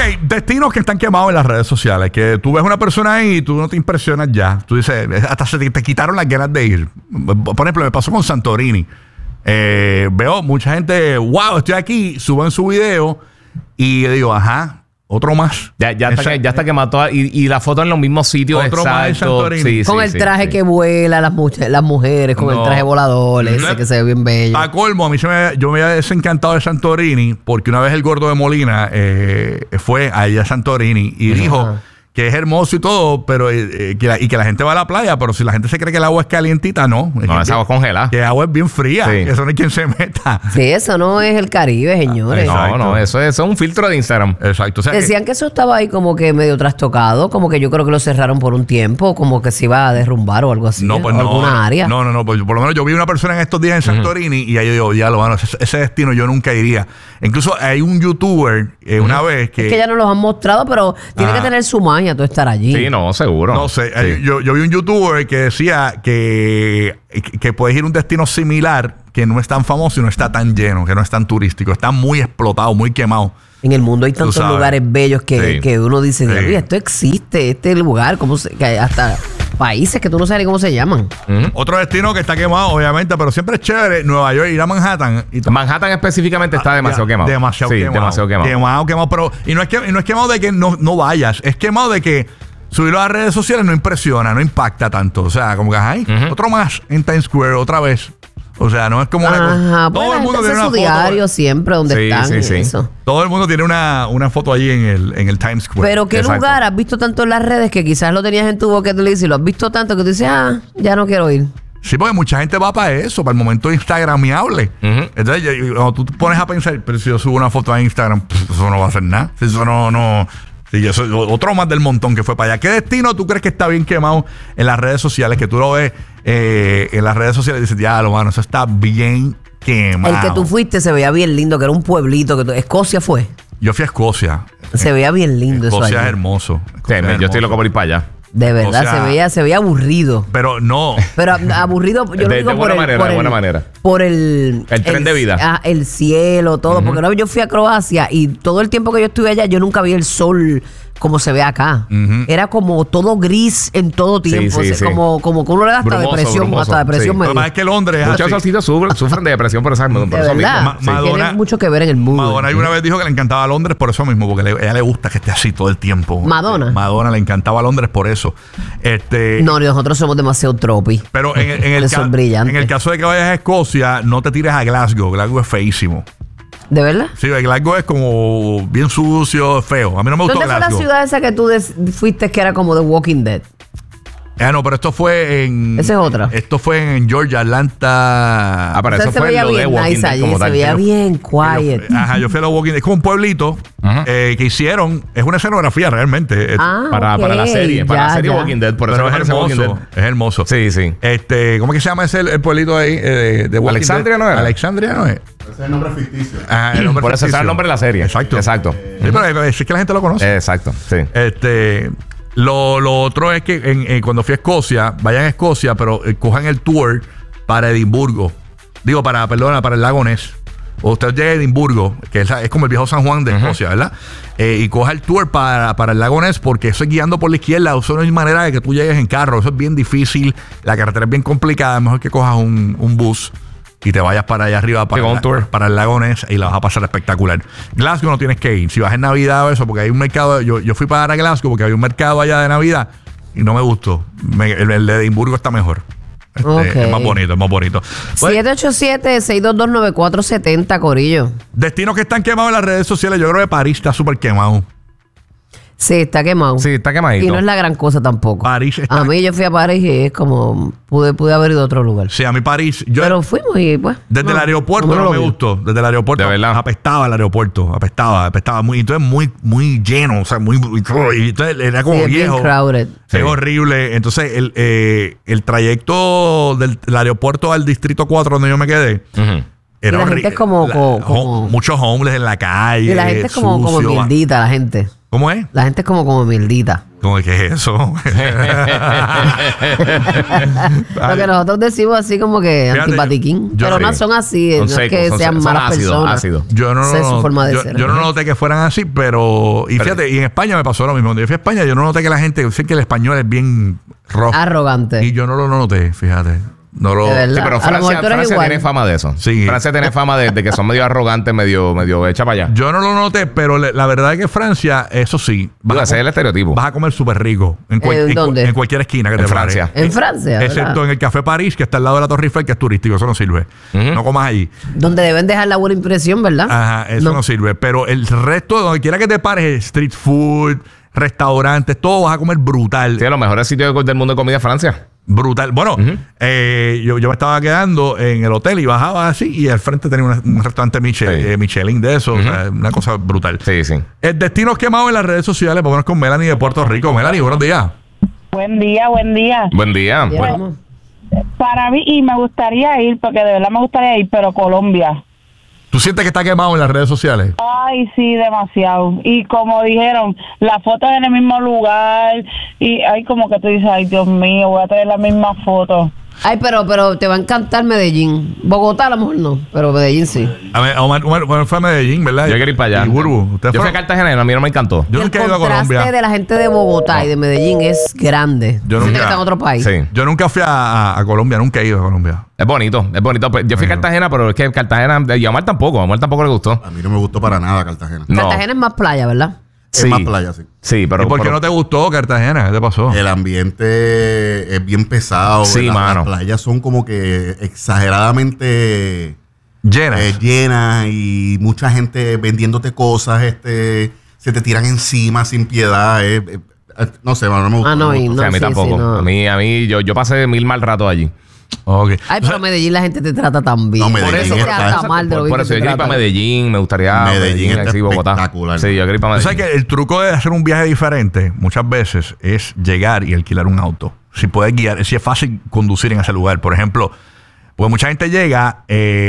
destinos que están quemados en las redes sociales. Que tú ves una persona ahí y tú no te impresionas ya. Tú dices, hasta te quitaron las ganas de ir. Por ejemplo, me pasó con Santorini. Veo mucha gente, wow, estoy aquí, suben su video y yo digo, ajá. Otro más. Ya está quemado y la foto en los mismos sitios. Otro más en Santorini. Con el traje que vuela, las mujeres, con el traje volador, ese que se ve bien bello. A colmo, a mí yo me había desencantado de Santorini porque una vez el gordo de Molina fue allá a Santorini y dijo que es hermoso y todo, pero que la gente va a la playa, pero si la gente se cree que el agua es calientita, no. Esa agua es congelada. Que el agua es bien fría, que eso no hay quien se meta. Sí, eso no es el Caribe, señores. No, eso es un filtro de Instagram. Exacto. O sea, decían que eso estaba ahí como que medio trastocado, como que yo creo que lo cerraron por un tiempo, como que se iba a derrumbar o algo así. No, pues alguna área. No, pues por lo menos yo vi una persona en estos días en Santorini y ahí yo digo, ya lo van, ese destino yo nunca iría. Incluso hay un youtuber una vez que... Es que ya nos los han mostrado, pero tiene que tener su maña tú estar allí. Sí, no, seguro. No sé, yo vi un youtuber que decía que puedes ir a un destino similar que no es tan famoso y no está tan lleno, que no es tan turístico, está muy explotado, muy quemado. En el mundo hay tantos lugares bellos que uno dice, oye, esto existe, este lugar, que hasta países que tú no sabes ni cómo se llaman. Otro destino que está quemado, obviamente, pero siempre es chévere, Nueva York, ir a Manhattan. Manhattan específicamente está demasiado quemado. Demasiado quemado. Quemado, pero y no es quemado de que no vayas, es quemado de que subirlo a las redes sociales no impresiona, no impacta tanto. O sea, como que otro más en Times Square, otra vez. O sea, no es como todo el mundo tiene una su diario siempre donde están eso. Todo el mundo tiene una foto allí en el Times Square. Pero ¿qué lugar has visto tanto en las redes que quizás lo tenías en tu bucket list y lo has visto tanto que tú dices, ya no quiero ir? Sí, porque mucha gente va para eso, para el momento instagramiable. Entonces, cuando tú te pones a pensar, pero si yo subo una foto a Instagram, eso no va a hacer nada. Eso no. Sí, eso es otro más del montón que fue para allá. ¿Qué destino tú crees que está bien quemado en las redes sociales? Que tú lo ves en las redes sociales y dices, ya, mano, eso está bien quemado. El que tú fuiste se veía bien lindo, que era un pueblito. ¿Escocia fue? Yo fui a Escocia. Se veía bien lindo eso. Escocia es hermoso. Yo estoy loco por ir para allá. De verdad, se veía aburrido. Pero no. Pero aburrido, yo lo digo de buena manera. Por el tren de vida. El cielo, todo. Porque yo fui a Croacia y todo el tiempo que yo estuve allá, yo nunca vi el sol como se ve acá. Era como todo gris en todo tiempo. Sí. Como que uno le da hasta depresión. Hasta depresión me dio. Además es que Londres... Muchos solcitos sufren de depresión por eso mismo. Madonna, tiene mucho que ver en el mundo. Madonna alguna vez dijo que le encantaba Londres por eso mismo, porque a ella le gusta que esté así todo el tiempo. Madonna le encantaba Londres por eso. No, nosotros somos demasiado tropi. Pero en el caso de que vayas a Escocia, no te tires a Glasgow. Glasgow es feísimo. ¿De verdad? Sí, Glasgow es como bien sucio, feo. A mí no me gustó Glasgow. ¿Dónde fue la ciudad esa que tú fuiste que era como The Walking Dead? No, pero esto fue en... Esa es otra. Esto fue en Georgia, Atlanta. Pero eso fue lo de Walking Dead como tal. Se veía bien quiet. Yo fui a los Walking Dead. Es como un pueblito que hicieron. Es una escenografía realmente. Para la serie. Para la serie Walking Dead. Por eso es hermoso. Es hermoso. Sí. ¿Cómo es que se llama el pueblito ahí de Walking Alexandria Dead? ¿No era? Alexandria no es. Ese es el nombre ficticio. Por eso es el nombre de la serie. Exacto. Sí, pero es que la gente lo conoce. Exacto, sí. Lo otro es que cuando fui a Escocia, vayan a Escocia, pero cojan el tour para Edimburgo. Para el lago Ness. O usted llega a Edimburgo, que es como el viejo San Juan de Escocia, ¿verdad? Y coja el tour para el lago Ness, porque eso es guiando por la izquierda. Eso no hay manera de que tú llegues en carro. Eso es bien difícil. La carretera es bien complicada. Es mejor que cojas un bus y te vayas para allá arriba para el lago Ness y la vas a pasar espectacular. Glasgow no tienes que ir. Si vas en Navidad o eso, porque hay un mercado. Yo fui para Glasgow porque había un mercado allá de Navidad y no me gustó. El de Edimburgo está mejor. Es más bonito. 787-622-9470, corillo. Destinos que están quemados en las redes sociales. Yo creo que París está súper quemado. Sí, está quemado. Sí, está quemadito. Y no es la gran cosa tampoco. París está... A mí yo fui a París y es como... Pude haber ido a otro lugar. Sí, a mí París... Pero fuimos y pues... Desde el aeropuerto no me gustó. Desde el aeropuerto... De verdad. Apestaba el aeropuerto. Apestaba. Entonces muy lleno. O sea, y entonces era como viejo. Bien crowded. Es horrible. Entonces el trayecto del aeropuerto al Distrito 4 donde yo me quedé... Y la gente es como... Muchos homeless en la calle. Y la gente es como mierdita, la gente. ¿Cómo es? La gente es como mierdita. ¿Cómo es que es eso? Lo que nosotros decimos así como que antipatiquín. Pero no son así, no es que sean malas personas. Ácidos. Yo no noté que fueran así, pero... Y fíjate, y en España me pasó lo mismo. Cuando yo fui a España, yo no noté que la gente... Sé que el español es bien rojo. Arrogante. Y yo no lo noté, fíjate. No lo... Sí, pero Francia tiene fama de eso. Sí. Francia tiene fama de que son medio arrogantes, medio hecha para allá. Yo no lo noté, pero la verdad es que Francia, eso sí. Ese es el estereotipo. Vas a comer súper rico. ¿Dónde? En cualquier esquina que te Francia. En Francia. Excepto en el Café París, que está al lado de la Torre Eiffel, que es turístico. Eso no sirve. No comas allí. Donde deben dejar la buena impresión, ¿verdad? Ajá, eso no sirve. Pero el resto, donde quiera que te pares, street food, restaurantes, todo vas a comer brutal. Sí, los mejores sitios del mundo de comida es Francia. Brutal. Bueno, yo me estaba quedando en el hotel y bajaba así y al frente tenía un restaurante Michelin de eso. O sea, una cosa brutal. Sí, sí. El destino quemado en las redes sociales. Vámonos con Melanie de Puerto Rico. Melanie, buenos días. Buen día. Buen día. Bueno. Para mí, y me gustaría ir, porque de verdad me gustaría ir, pero Colombia. ¿Tú sientes que está quemado en las redes sociales? Ay, sí, demasiado. Y como dijeron, las fotos en el mismo lugar. Y ay, como que tú dices, ay, Dios mío, voy a tener la misma foto. Ay, pero te va a encantar Medellín. Bogotá a lo mejor no, pero Medellín sí. A ver, Omar fue a Medellín, ¿verdad? Yo quiero ir para allá. Y Burbu, yo fui a Cartagena y a mí no me encantó. Yo nunca he ido a Colombia. El contraste de la gente de Bogotá y de Medellín es grande. Yo nunca, está en otro país. Sí. Yo nunca fui a Colombia, nunca he ido a Colombia. Es bonito. Yo fui a Cartagena, pero es que Cartagena, y a Omar tampoco le gustó. A mí no me gustó para nada Cartagena. No. Cartagena es más playa, ¿verdad? Es más playa, sí. Sí, pero... ¿Y por qué no te gustó Cartagena? ¿Qué te pasó? El ambiente es bien pesado. Sí, mano. Las playas son como que exageradamente llenas y mucha gente vendiéndote cosas, se te tiran encima sin piedad. No sé, mano, no me gusta. Ah, no, O sea, a mí tampoco. no. A mí yo pasé 1000 mal ratos allí. Okay. Ay, pero Medellín la gente te trata tan bien. No, Medellín por eso te trata mal de lo bien Por que eso te yo quiero ir para tratan. Medellín, me gustaría Medellín está Bogotá. espectacular. Sí, yo quiero ir para ¿Tú Medellín. sabes que el truco de hacer un viaje diferente muchas veces es llegar y alquilar un auto? Si puedes guiar, si es fácil conducir en ese lugar. Por ejemplo, pues mucha gente llega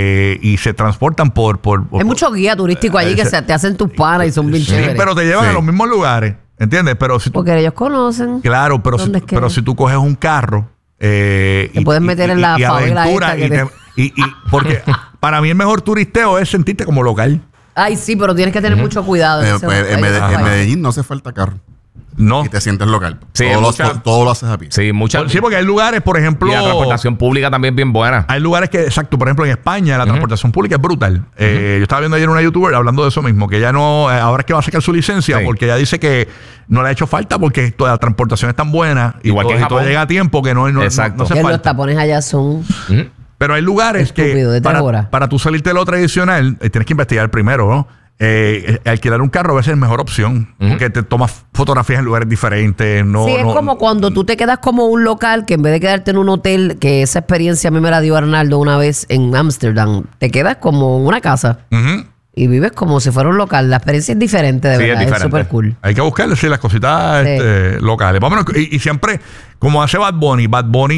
y se transportan por Hay muchos guías turísticos allí que te hacen tus panas y son bien sí, chéveres. pero te llevan a los mismos lugares, ¿entiendes? Pero si tú, Porque ellos conocen. claro, pero ¿Dónde es que pero es? si tú coges un carro Te puedes meter en la favela aventura esta que y porque para mí el mejor turisteo es sentirte como local. Ay, sí, pero tienes que tener mucho cuidado. En Medellín no hace falta carro. No. Y te sientes local. Sí, todo lo haces a pie. Sí, Sí, porque hay lugares, por ejemplo... Y la transportación pública también bien buena. Hay lugares que, exacto, por ejemplo, en España la transportación pública es brutal. Yo estaba viendo ayer una youtuber hablando de eso mismo, que ella no, ahora es que va a sacar su licencia, porque ella dice que no le ha hecho falta porque toda la transportación es tan buena. Igual que en Japón. todo llega a tiempo que no hace Que los falta. tapones allá son... Pero hay lugares Estúpido, de que 3 horas. para tú salirte de lo tradicional, tienes que investigar primero, ¿no? Alquilar un carro a veces es mejor opción, porque te tomas fotografías en lugares diferentes. Sí, es como cuando tú te quedas como un local, que en vez de quedarte en un hotel, que esa experiencia a mí me la dio Arnaldo una vez en Ámsterdam, te quedas como en una casa y vives como si fuera un local. La experiencia es diferente, de verdad, es súper cool. Hay que buscarle, sí, las cositas locales. Vámonos, y siempre, como hace Bad Bunny,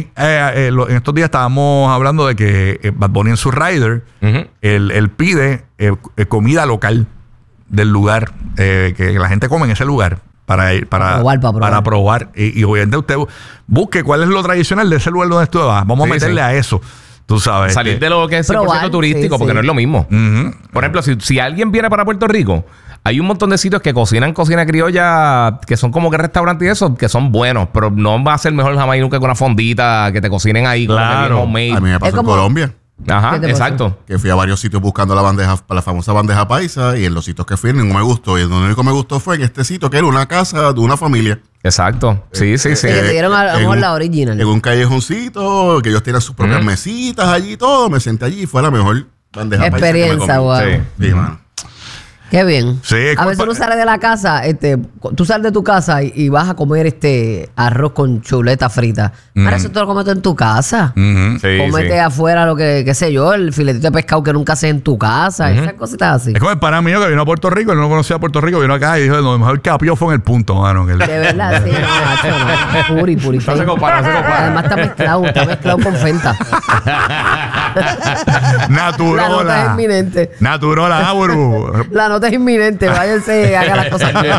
en estos días estábamos hablando de que Bad Bunny en su rider, él pide comida local del lugar, que la gente come en ese lugar. Para probar. Y obviamente usted busque cuál es lo tradicional de ese lugar donde usted va. Vamos a meterle a eso. Tú sabes. Salir de lo que es 100% turístico, porque no es lo mismo. Por ejemplo, si alguien viene para Puerto Rico, hay un montón de sitios que cocinan cocina criolla, que son como que restaurantes y eso, que son buenos, pero no va a ser mejor jamás nunca con una fondita que te cocinen ahí. Claro. A mí me pasó en Colombia. Ajá, exacto. Que fui a varios sitios buscando la famosa bandeja paisa, y en los sitios que fui ninguno me gustó. Y el único que me gustó fue en este sitio, que era una casa de una familia. Exacto. Sí. Que te dieron a lo mejor la original. En un callejoncito, que ellos tienen sus propias mesitas allí y todo. Me senté allí y fue la mejor bandeja experiencia, paisa que me comí. wow. Sí, mano. Qué bien. Sí, a veces uno sale de la casa, tú sales de tu casa y vas a comer arroz con chuleta frita. Ahora eso te lo comes tú en tu casa. Cómete afuera lo que, qué sé yo, el filetito de pescado que nunca haces en tu casa, esas cositas así. Es como el pana mío que vino a Puerto Rico, él no conocía a Puerto Rico, vino acá y dijo, lo mejor que apió fue en el punto, mano. De verdad, sí, no. Puri. No se compara. Además está mezclado con Fenta. Naturola. La nota es inminente. Naturola, Burbu. La no te es inminente. Váyanse, haga las cosas bien.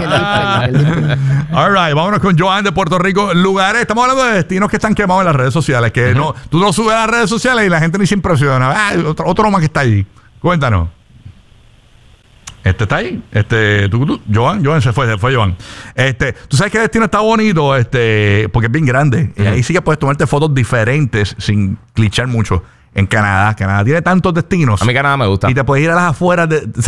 All right, vámonos con Joan de Puerto Rico. Lugares, estamos hablando de destinos que están quemados en las redes sociales. Que no, tú lo subes a las redes sociales y la gente ni se impresiona. Otro más que está allí. Cuéntanos. Está ahí. Joan se fue Joan. Tú sabes que el destino está bonito, porque es bien grande. Y ahí sí que puedes tomarte fotos diferentes sin clichar mucho. En Canadá. Canadá tiene tantos destinos. A mí Canadá me gusta. Y te puedes ir a las afueras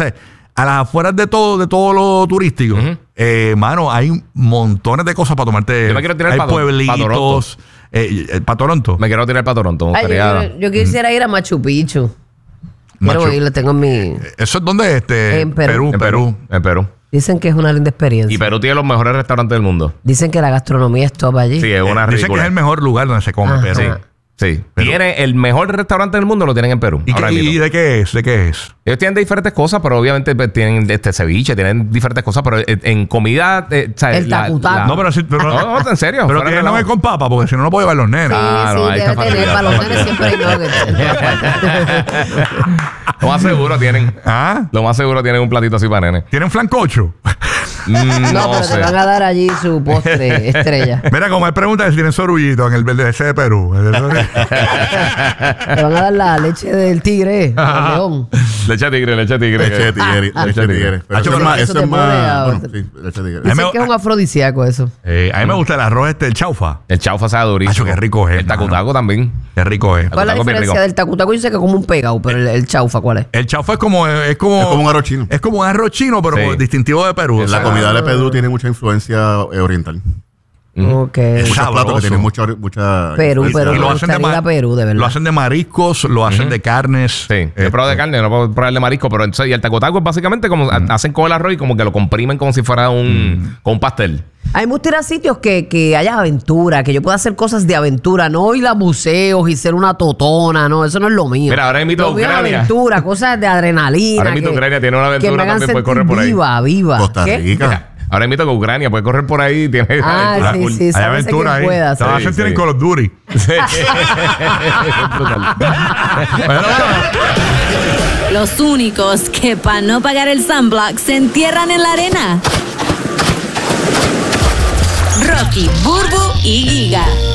a las afueras de todo lo turístico. Mano, hay montones de cosas para tomarte. Yo me quiero tirar hay pueblitos. ¿Para Toronto? Me quiero tirar para Toronto. Yo quisiera ir a Machu Picchu. Quiero ir, tengo en mi... ¿Eso es donde? En Perú. En Perú. Dicen que es una linda experiencia. Y Perú tiene los mejores restaurantes del mundo. Dicen que la gastronomía es top allí. Sí, es una ridícula. Dicen que es el mejor lugar donde se come Perú. Sí. Tiene el mejor restaurante del mundo, lo tienen en Perú. ¿Y de qué es? Ellos tienen diferentes cosas, pero obviamente tienen ceviche, tienen diferentes cosas, pero en comida... el tacutaco. No, pero no, en serio. Pero tiene nuggets con papa, porque si no, no puedo llevar los nenes. Sí, debe tener. Para los nenes siempre hay nuggets. Lo más seguro tienen. Lo más seguro tienen un platito así para nenes. ¿Tienen flancocho? No, pero te van a dar allí su postre estrella. Mira, como hay preguntas si tienen sorullito en el verde ese de Perú. Te van a dar la leche del tigre, del león. Leche de tigre. Leche de tigre. Pero eso es más... Bueno, sí, leche de tigre. Dicen que es un afrodisíaco eso. A mí me gusta el arroz el chaufa. El chaufa sabe durísimo. Qué rico es. El tacutaco también. Qué rico es. ¿Cuál es la diferencia del tacutaco? Yo sé que es como un pegado, pero el chaufa, ¿cuál es? El chaufa es como un arroz chino. Es como un arroz chino, pero distintivo de Perú. La comida de Perú tiene mucha influencia oriental. Ok. Muchos platos que tienen mucha Perú, pero lo hacen de Perú, de verdad. Lo hacen de mariscos, lo hacen de carnes. Sí, yo he probado de carne, no puedo probar de marisco, pero entonces, y el tacotaco es básicamente como hacen con el arroz y como que lo comprimen como si fuera un pastel. A mí me gusta ir a sitios que haya aventura, que yo pueda hacer cosas de aventura, no ir a museos y ser una totona, no, eso no es lo mío. Mira, ahora invito a Ucrania. Aventura, cosas de adrenalina. Ahora invito a Ucrania, tiene una aventura también, puede correr por ahí. Viva. Costa Rica. Ahora invito a Ucrania, puede correr por ahí. Tiene sí, hay aventura ahí. Pueda, se hacen tienen Call of Duty. Sí. Los únicos que para no pagar el sunblock se entierran en la arena. Rocky, Burbu y Giga.